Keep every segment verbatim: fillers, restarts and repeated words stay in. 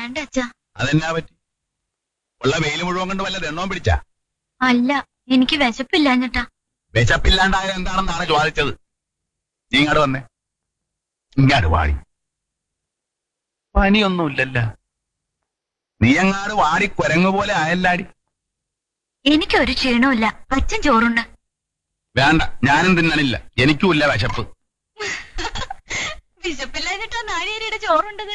വേണ്ട അച്ഛാ. അതെന്നാ പറ്റി? ഉള്ള വെയിൽ മുഴുവൻ കൊണ്ട് വല്ല എണ്ണവും പിടിച്ചാ? അല്ല, എനിക്ക് വിശപ്പില്ലാഞ്ഞിട്ടാ. വിശപ്പില്ലാണ്ടായ എന്താണെന്നാണ് ചോദിച്ചത്. നീ ഇങ്ങോട്ട് വന്നേ, ഇങ്ങോട്ട് വാടി. പനിയൊന്നുമില്ലല്ല, നീ അങ്ങാട് വാടി കുരങ്ങു പോലെ ആയല്ലാടി. എനിക്കൊരു ക്ഷീണമില്ല, അച്ഛൻ ചോറുണ്ട്. വേണ്ട, ഞാനും തിന്നണില്ല, എനിക്കുമില്ല വിശപ്പ്. വിശപ്പില്ലാഞ്ഞിട്ടാ നാഴിയേരിയുടെ ചോറുണ്ടത്.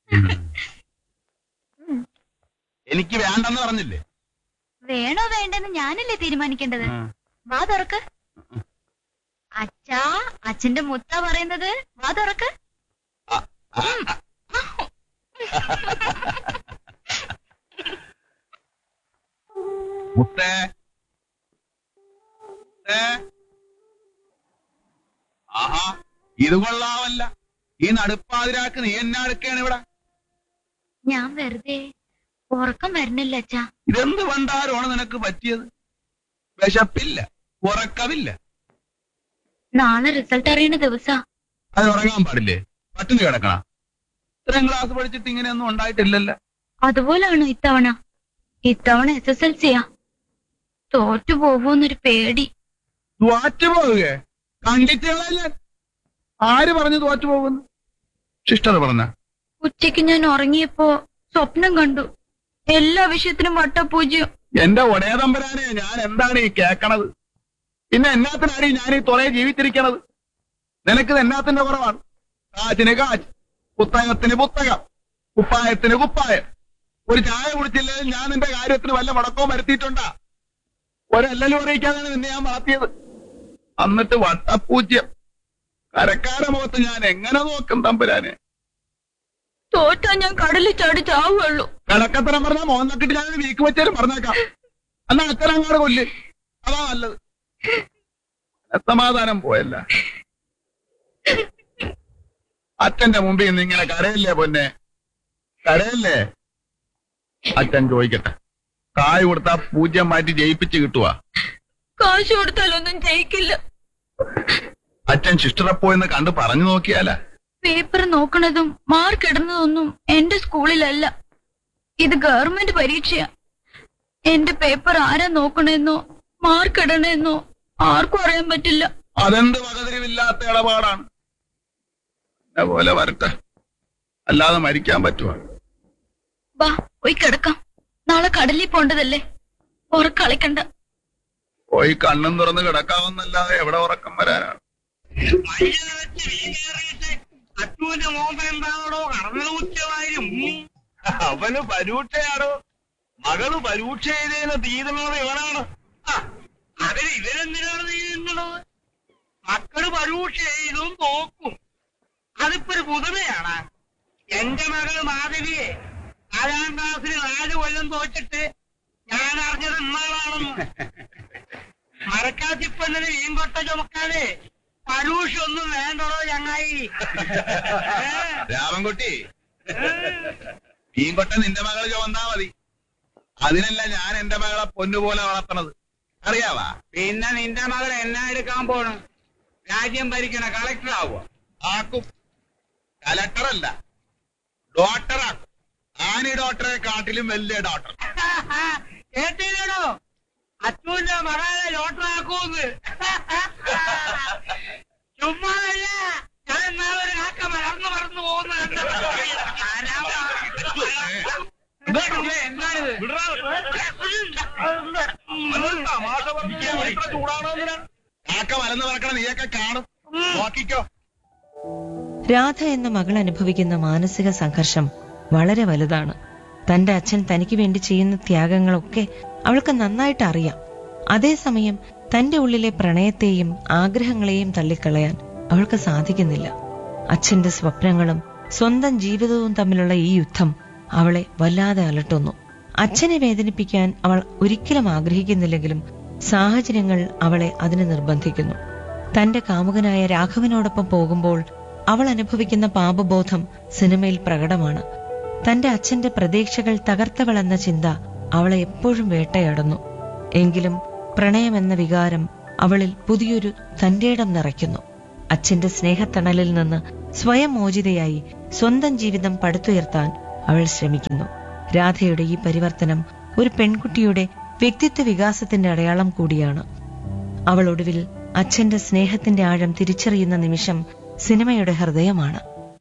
എനിക്ക് വേണ്ടെന്ന് പറഞ്ഞില്ലേ? വേണോ വേണ്ടെന്ന് ഞാനല്ലേ തീരുമാനിക്കേണ്ടത്. വാ തുറക്ക്. അച്ഛാ, അച്ഛന്റെ മുത്ത പറയുന്നത്. വാ തുറക്ക്. മുത്തേ, ആഹാ, ഇത് കൊള്ളാവല്ല. ഈ നടുപ്പാതിരാക്ക് നീ എന്നാ എടുക്കുകയാണ് ഇവിടെ? ഞാൻ വെറുതെ, ഉറക്കം വരണില്ല അച്ഛാ. ഇതെന്ത് പണ്ടാരമാണ് നിനക്ക് പറ്റിയത്? വിശപ്പില്ല, ഉറക്കമില്ല. നാളെ റിസൾട്ട് അറിയണ ദിവസാ. അത് ഉറങ്ങാൻ പാടില്ലേ? പട്ടിണി കിടക്കണ? ഇത്രയും ക്ലാസ് പഠിച്ചിട്ട് ഇങ്ങനെയൊന്നും ഉണ്ടായിട്ടില്ലല്ലോ. അതുപോലാണ് ഇത്തവണ. ഇത്തവണ എസ് എസ് എൽ സിയാ. തോറ്റു പോവോന്നൊരു പേടി. തോറ്റു പോവുകയെ കണ്ടിട്ടുള്ള ആര് പറഞ്ഞു തോറ്റു പോകുന്നു? ശിഷ്ടത പറഞ്ഞ? ഉച്ചയ്ക്ക് ഞാൻ ഉറങ്ങിയപ്പോ സ്വപ്നം കണ്ടു. എല്ലാ വിഷയത്തിനും വട്ടപൂജ്യം. എന്റെ ഒടേതമ്പരാനെ, ഞാൻ എന്താണ് ഈ കേക്കണത്? പിന്നെ എന്നാത്തിനാണ് ഞാൻ ഈ തുറയെ ജീവിച്ചിരിക്കണത്? നിനക്ക് എന്നാത്തിന്റെ കുറവാണ്? കാച്ചിന് കാച്ച്, പുസ്തകത്തിന് പുസ്തകം, കുപ്പായത്തിന് കുപ്പായം. ഒരു ചായ കുടിച്ചില്ലെങ്കിൽ ഞാൻ നിന്റെ കാര്യത്തിന് വല്ല മുടക്കവും വരുത്തിയിട്ടുണ്ടാ? ഒരെല്ലലും അറിയിക്കാതാണ് നിന്നെ ഞാൻ മാറ്റിയത്. എന്നിട്ട് വട്ടപൂജ്യം. കരക്കാര മുഖത്ത് ഞാൻ എങ്ങനെ നോക്കും തമ്പുരാനെ? തോറ്റാ ഞാൻ കടലിൽ ചാടി ചാവുള്ളൂ. കിടക്കത്തരം പറഞ്ഞാൽ മോഹൻ നക്കിട്ട് ഞാൻ വീക്ക് വെച്ചാലും പറഞ്ഞേക്കാം. എന്നാ അച്ഛനങ്ങാട് കൊല്ല്, അതാ നല്ലത്. സമാധാനം പോയല്ല. അച്ഛന്റെ മുമ്പിൽ നിന്ന് ഇങ്ങനെ കരയല്ലേ പൊന്നെ, കരയല്ലേ? അച്ഛൻ ചോദിക്കട്ടെ, കായ് കൊടുത്താ പൂജ്യം മാറ്റി ജയിപ്പിച്ച് കിട്ടുവാ? കാശ് കൊടുത്താലൊന്നും ജയിക്കില്ല. അച്ഛൻ ശിഷ്ടറെ പോയെന്ന് കണ്ട് പറഞ്ഞു നോക്കിയാല? പേപ്പർ നോക്കണതും മാർക്ക് ഇടുന്നതൊന്നും എന്റെ സ്കൂളിലല്ല. ഇത് ഗവൺമെന്റ് പരീക്ഷയാ. എന്റെ പേപ്പർ ആരാ നോക്കണെന്നോ മാർക്ക് ഇടണെന്നോ ആർക്കും അറിയാൻ പറ്റില്ല. അതെന്ത് വകതിരിവില്ലാത്ത ഇടപാടാണ്. എന്നെ പോലെ വരട്ടെ, അല്ലാതെ മരിക്കാൻ പറ്റുവാ? വാ, പോയി കിടക്കാം. നാളെ കടലിൽ പോണ്ടതല്ലേ, ഉറക്കളിക്കണ്ട. പോയി കണ്ണും തുറന്ന് കിടക്കാമെന്നല്ലാതെ എവിടെ ഉറക്കം വരാനാണ്? അച്ഛന്റെ മോമ്പ എന്താണോ കടന്നത് ഉച്ചമായും? അവന് പരീക്ഷയാണോ? മകള് പരീക്ഷ ചെയ്തതിന് തീരുന്നത് ഇവനാണ്. അതിന് ഇവരെന്തിനാണ് തീരുന്നത്? മക്കള് പരീക്ഷ ചെയ്തും നോക്കും. അതിപ്പോ ഒരു പുതുമയാണ്. എന്റെ മകള് മാധവിയെ നാലാം ക്ലാസ്സിൽ നാല് കൊല്ലം തോച്ചിട്ട് ഞാൻ അറിഞ്ഞത് ഇന്നാളാണെന്ന്. മരക്കാത്തിപ്പന്നന് വീങ്കൊട്ട ചുമക്കാതെ പരൂഷ ഒന്നും വേണ്ടടോ ചങ്ങായി. രാമൻകുട്ടി, വീങ്കൊട്ട നിന്റെ മകള് ചുമന്നാ മതി. അതിനല്ല ഞാൻ എന്റെ മകളെ പൊന്നുപോലെ വളർത്തണത്, അറിയാവാ? പിന്നെ നിന്റെ മകൾ എന്നാ എടുക്കാൻ പോണ്? രാജ്യം ഭരിക്കണ കളക്ടർ ആവുക? ആക്കും. കലക്ടറല്ല, ഡോക്ടറാക്കും. ആനി ഡോക്ടറെ കാട്ടിലും വലിയ ഡോക്ടർ. കേട്ടില്ലടോ, അച്ഛന്റെ മകളെ ഡോക്ടറാക്കൂന്ന്. ചുമ്മാതല്ല, ഞാൻ എന്നാളെ ഒരു കാക്ക മലർന്നു മറന്നു പോകുന്നുണ്ട്. എന്താണിത്? കാക്ക മലന്ന് പറക്കണ നീയൊക്കെ കാണും, നോക്കിക്കോ. രാധ എന്ന മകൾ അനുഭവിക്കുന്ന മാനസിക സംഘർഷം വളരെ വലുതാണ്. തന്റെ അച്ഛൻ തനിക്ക് വേണ്ടി ചെയ്യുന്ന ത്യാഗങ്ങളൊക്കെ അവൾക്ക് നന്നായിട്ട് അറിയാം. അതേസമയം തന്റെ ഉള്ളിലെ പ്രണയത്തെയും ആഗ്രഹങ്ങളെയും തള്ളിക്കളയാൻ അവൾക്ക് സാധിക്കുന്നില്ല. അച്ഛന്റെ സ്വപ്നങ്ങളും സ്വന്തം ജീവിതവും തമ്മിലുള്ള ഈ യുദ്ധം അവളെ വല്ലാതെ അലട്ടുന്നു. അച്ഛനെ വേദനിപ്പിക്കാൻ അവൾ ഒരിക്കലും ആഗ്രഹിക്കുന്നില്ലെങ്കിലും സാഹചര്യങ്ങൾ അവളെ അതിന് നിർബന്ധിക്കുന്നു. തന്റെ കാമുകനായ രാഘവനോടൊപ്പം പോകുമ്പോൾ അവൾ അനുഭവിക്കുന്ന പാപബോധം സിനിമയിൽ പ്രകടമാണ്. തന്റെ അച്ഛന്റെ പ്രതീക്ഷകൾ തകർത്തവളെന്ന ചിന്ത അവളെ എപ്പോഴും വേട്ടയാടുന്നു. എങ്കിലും പ്രണയമെന്ന വികാരം അവളിൽ പുതിയൊരു തന്റേടം നിറയ്ക്കുന്നു. അച്ഛന്റെ സ്നേഹത്തണലിൽ നിന്ന് സ്വയം മോചിതയായി സ്വന്തം ജീവിതം പടുത്തുയർത്താൻ അവൾ ശ്രമിക്കുന്നു. രാധയുടെ ഈ പരിവർത്തനം ഒരു പെൺകുട്ടിയുടെ വ്യക്തിത്വ വികാസത്തിന്റെ അടയാളം കൂടിയാണ്. അവൾ ഒടുവിൽ അച്ഛന്റെ സ്നേഹത്തിന്റെ ആഴം തിരിച്ചറിയുന്ന നിമിഷം സിനിമയുടെ ഹൃദയമാണ്.